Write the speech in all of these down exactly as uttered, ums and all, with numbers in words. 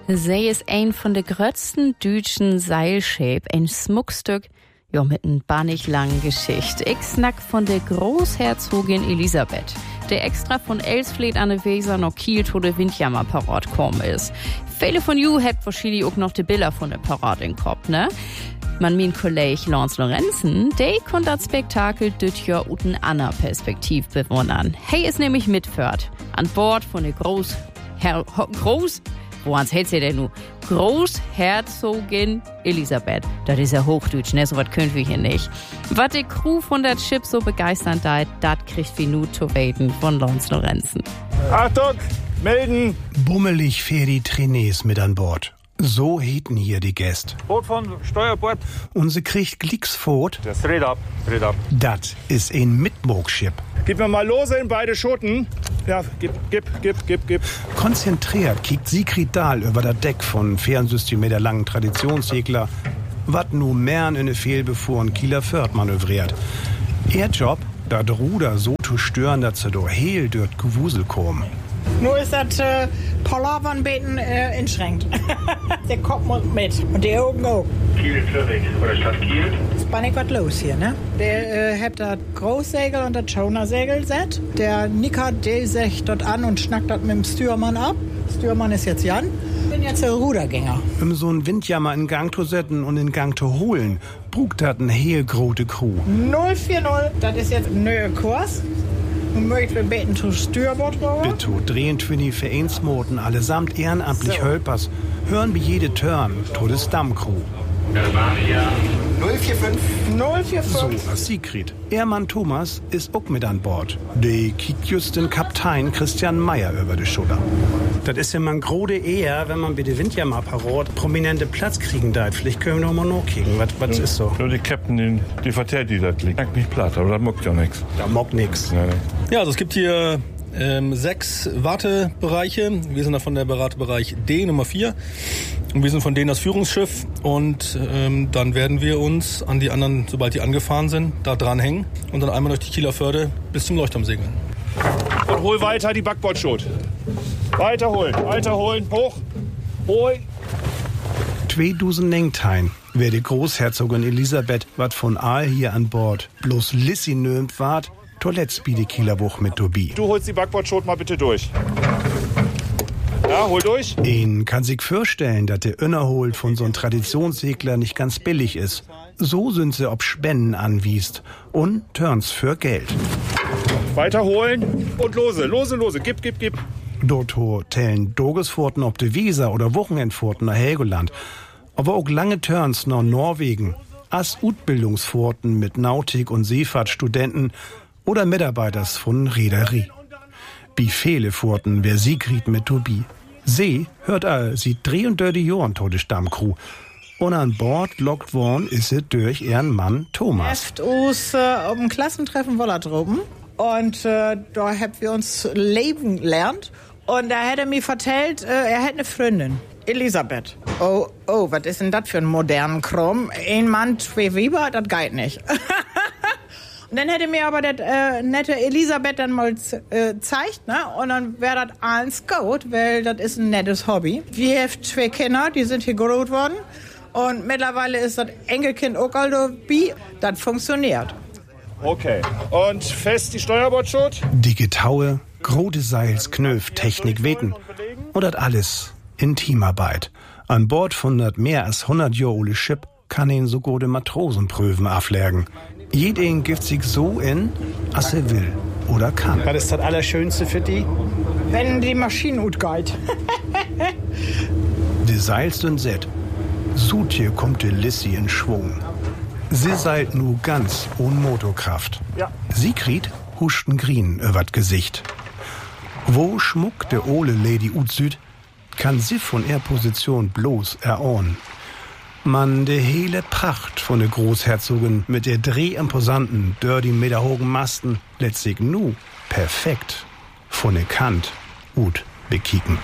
Sie ist ein von der größten deutschen Seilschäb, ein Schmuckstück, ja, mit einer bannig langen Geschichte. Ich snack von der Großherzogin Elisabeth, der extra von Elsfleth an der Weser nach Kiel zu der Windjammer-Parade gekommen ist. Viele von you habt wahrscheinlich auch noch die Bilder von der Parade im Kopf, ne? Man mein Kollege Lance Lorenzen, der konnte das Spektakel das Jahr aus einer anderen Perspektive bewundern. Hey ist nämlich mitfährt an Bord von der Groß... Herr... Groß... Woans hält sie denn nu? Großherzogin Elisabeth. Das ist ja Hochdeutsch, ne? So was können wir hier nicht. Was die Crew von der Chip so begeistert da, das kriegt wir nu zu weten von Lance Lorenzen. Achtung, melden! Bummelig fährt die Trainés mit an Bord. So hieten hier die Gäste. Boot von Steuerbord. Und sie kriegt Glicksfot. Das dreht ab, dreht ab. Das ist ein Mitmogschip. Gib mir mal lose in beide Schoten. Ja, gib, gib, gib, gib, gib. Konzentriert kickt Sigrid Dahl über das Deck von vierundsechzig Meter langen Traditionssegler, wat nu mehr in ne fehlbefuhren Kieler Förd manövriert. Ihr Job, dat Ruder so zu stören, dass sie do heel dort Gewusel kommen. Nur ist das äh, Palaverbeten äh, inschränkt. Der Kopf muss mit und die Augen auch. Kiel, Zürich oder Stadt Kiel. Ist bei nicht was los hier, ne? Der äh, hat das Großsegel und das Schaunersegel set. Der nickert der sich dort an und schnackt das mit dem Stürmann ab. Stürmann ist jetzt Jan. Ich bin jetzt der Rudergänger. Um so einen Windjammer in Gang zu setzen und in Gang zu holen, brugt das eine heel grote Crew. null vier null, das ist jetzt ein neuer Kurs. Und möchten wir beten zu Steuerbord rüber? Bitte, drehen die Vereinsmoten allesamt ehrenamtlich so. Hölpers, hören wie jede Turn, to des Stammcrew. null vier fünf. null vier So, fünf. als Sigrid. Ehrmann Thomas ist auch mit an Bord. Der kickt just den Kaptein Christian Meyer über die Schulter. Das ist ja mal ein grode eher, wenn man bei der Windjammer-Parade prominente Platz kriegen darf. Vielleicht können wir noch mal nachkriegen. Was, was ist so? Nur die Captain, die, die verteilt die das liegt. Merkt nicht platt, aber das mockt ja nichts. Da mockt nix. Nee, nee. Ja, also es gibt hier ähm, sechs Wartebereiche. Wir sind da von der Wartebereich D, Nummer vier. Und wir sind von denen das Führungsschiff. Und ähm, dann werden wir uns an die anderen, sobald die angefahren sind, da dran hängen. Und dann einmal durch die Kieler Förde bis zum Leuchtturm segeln. Und hol weiter die Backbordschot. Weiterholen, weiterholen, hoch, hol. Zwei Dusen Nengtein, wer die Großherzogin Elisabeth wat von Aal hier an Bord bloß Lissi nömt ward, toiletts bi die Kielerbuch mit Tobi. Du holst die Backbordschot mal bitte durch. Ja, hol durch. Ihn kann sich vorstellen, dass der Innerholt von so'n Traditionssegler nicht ganz billig ist. So sind sie ob Spenden anwiest und Turns für Geld. Weiterholen und lose, lose, lose, gib, gib, gib. Dort tellen Dogesfurten ob de Weser oder Wochenendfurten nach Helgoland. Aber auch lange Turns nach Norwegen. As Utbildungsfurten mit Nautik- und Seefahrtstudenten oder Mitarbeiters von Reederie. Wie viele Furten wer Sigrid mit Tobi. See hört all, sie dreh und dör die Jorn to de Stammcrew. Und an Bord lockt worden ist sie durch ihren Mann Thomas. Erst uns äh, auf dem Klassentreffen Wollertropen. Und äh, da haben wir uns leben gelernt. Und da hat er mir erzählt, äh, er hat eine Freundin, Elisabeth. Oh, oh, was ist denn das für ein modernen Kram? Ein Mann, zwei Weiber, das geht nicht. Und dann hätte mir aber das äh, nette Elisabeth dann mal äh, zeigt, ne? Und dann wäre das alles gut, weil das ist ein nettes Hobby. Wir haben zwei Kinder, die sind hier groß worden. Und mittlerweile ist das Enkelkind auch dabei. Das funktioniert. Okay. Und fest die Steuerbordschot. Die Getaue, grote Seils, Knöf, Technik, Weten. Und das alles in Teamarbeit. An Bord von dat mehr als hundert Jahre ole Schiff kann ihn so gute Matrosenprüfen aflärgen. Jeden gibt sich so in, as er will oder kann. Was ist das Allerschönste für die? Wenn die Maschine gut geht. De Seils sind set. Sutje kommt de Lissi in Schwung. Sie seilt nu ganz ohne Motorkraft. Ja. Sigrid huschten Grien übert Gesicht. Wo schmuckt de ole Lady Utsüd, kann sie von er Position bloß erorn. Man de hele Pracht von de Großherzogin mit der drehimposanten, dirty Meter hohen Masten lässt sich nu perfekt von der Kant ut bekicken.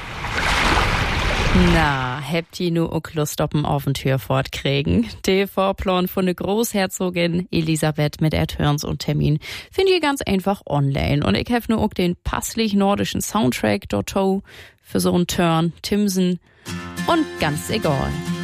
Na, habt ihr nu auch Lust auf ein Aufenthür fortkriegen? Der Vorplan von der Großherzogin Elisabeth mit Erturns und Termin findet ihr ganz einfach online. Und ich habe nu auch den passlich nordischen Soundtrack dort für so einen Turn, Timsen. und ganz egal.